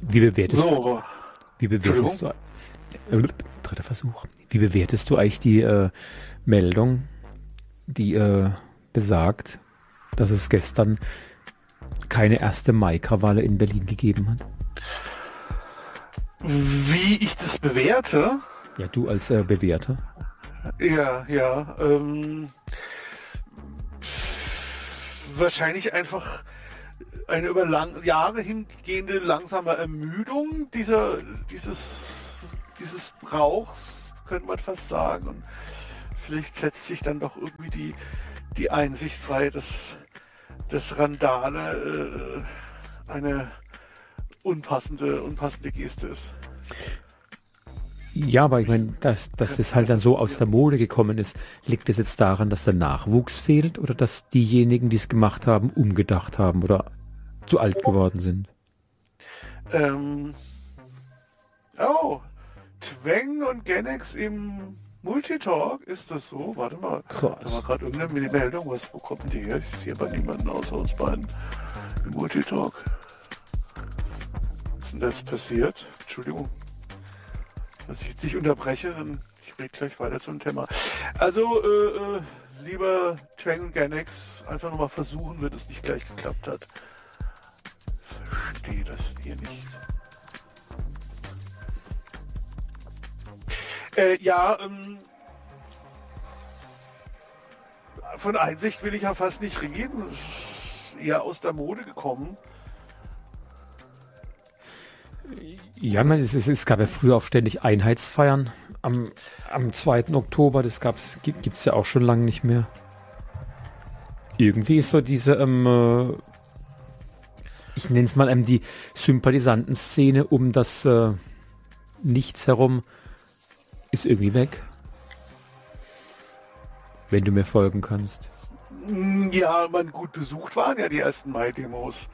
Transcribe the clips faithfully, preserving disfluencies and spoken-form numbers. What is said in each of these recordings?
Wie bewertest So, du, aber wie bewertest du, äh, dritter Versuch, wie bewertest du eigentlich die äh, Meldung, die äh, besagt, dass es gestern keine erste Mai-Krawalle in Berlin gegeben hat? wie ich das bewerte? Ja, du als äh, Bewerter. Ja, ja. Ähm, wahrscheinlich einfach eine über lang, Jahre hingehende langsame Ermüdung dieser, dieses, dieses Brauchs, könnte man fast sagen. Und vielleicht setzt sich dann doch irgendwie die, die Einsicht frei, dass, dass Randale äh, eine unpassende, unpassende Geste ist. Ja, aber ich meine, dass, dass es halt dann so aus der Mode gekommen ist, liegt es jetzt daran, dass der Nachwuchs fehlt oder dass diejenigen, die es gemacht haben, umgedacht haben oder zu alt geworden sind? Ähm, oh, Tweng und Genex im Multitalk, ist das so? Warte mal, Krass. da war gerade irgendeine Meldung, was, wo kommt die her? Ich sehe aber niemanden außer uns beiden im Multitalk. Was ist denn jetzt passiert? Entschuldigung, dass ich dich unterbreche, dann ich rede gleich weiter zum Thema. Also, äh, äh, lieber Tweng und Genex, einfach nochmal versuchen, wenn es nicht gleich geklappt hat. Verstehe das hier nicht. Äh, ja, ähm, von Einsicht will ich ja fast nicht reden. Es ist eher aus der Mode gekommen. Ja, man, es, es, es gab ja früher auch ständig Einheitsfeiern am, am zweiten Oktober. Das gab's, gibt es ja auch schon lange nicht mehr. Irgendwie ist so diese, ähm, äh, ich nenne es mal ähm, die Sympathisantenszene um das äh, Nichts herum, ist irgendwie weg. Wenn du mir folgen kannst. Ja, man gut besucht waren ja die ersten Mai-Demos.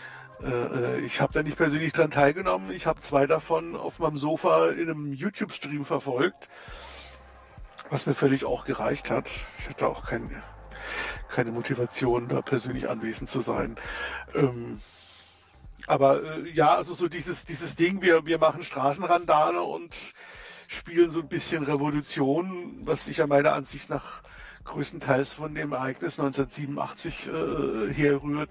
Äh, ich habe da nicht persönlich dran teilgenommen. Ich habe zwei davon auf meinem Sofa in einem YouTube-Stream verfolgt, was mir völlig auch gereicht hat. Ich hatte auch kein, keine Motivation, da persönlich anwesend zu sein. Ähm, aber äh, ja, also so dieses, dieses Ding, wir, wir machen Straßenrandale und spielen so ein bisschen Revolution, was sich ja meiner Ansicht nach größtenteils von dem Ereignis neunzehnhundertsiebenundachtzig äh, herrührt,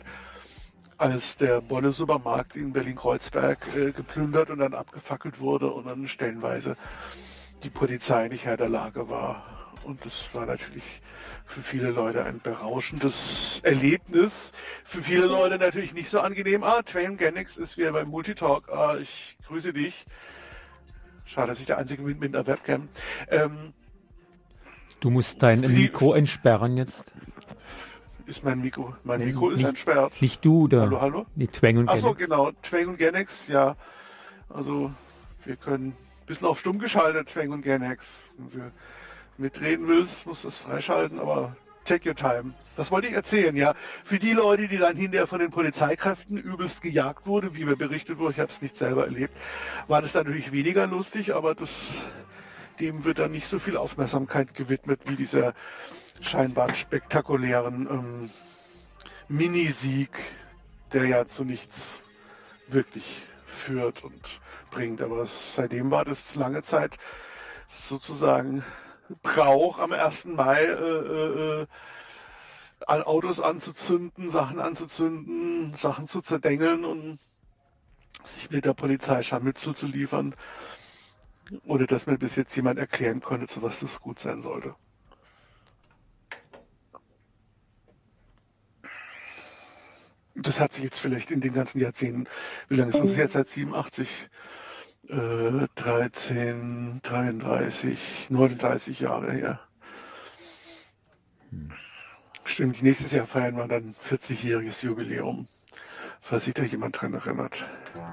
als der Bolle Supermarkt in Berlin-Kreuzberg äh, geplündert und dann abgefackelt wurde und dann stellenweise die Polizei nicht Herr der Lage war. Und das war natürlich für viele Leute ein berauschendes Erlebnis. Für viele Leute natürlich nicht so angenehm. Ah, Tweng Genex ist wieder beim Multitalk. Ah, ich grüße dich. Schade, dass ich der Einzige bin mit einer Webcam. Ähm, Du musst dein die, Mikro entsperren jetzt. Ist mein Mikro. Mein Nee, Mikro ist nicht, entsperrt. Nicht du, da. Hallo, hallo? Nee, Tweng und Achso, Genex. genau. Tweng und Genex, ja. Also, wir können ein bisschen auf stumm geschaltet, Tweng und Genex. Wenn du mitreden willst, musst du es freischalten, aber take your time. Das wollte ich erzählen, ja. Für die Leute, die dann hinterher von den Polizeikräften übelst gejagt wurde, wie mir berichtet wurde, ich habe es nicht selber erlebt, war das natürlich weniger lustig, aber das, dem wird dann nicht so viel Aufmerksamkeit gewidmet wie dieser scheinbar spektakulären ähm, Minisieg, der ja zu nichts wirklich führt und bringt. Aber seitdem war das lange Zeit sozusagen Brauch, am ersten Mai äh, äh, Autos anzuzünden, Sachen anzuzünden, Sachen zu zerdengeln und sich mit der Polizei Scharmützel zu liefern, ohne dass mir bis jetzt jemand erklären konnte, zu was das gut sein sollte. Das hat sich jetzt vielleicht in den ganzen Jahrzehnten, wie lange ist das jetzt, seit siebenundachtzig, äh, dreizehn, dreiunddreißig, neununddreißig Jahre her. Hm. Stimmt, nächstes Jahr feiern wir dann vierzigjähriges Jubiläum, falls sich da jemand dran erinnert.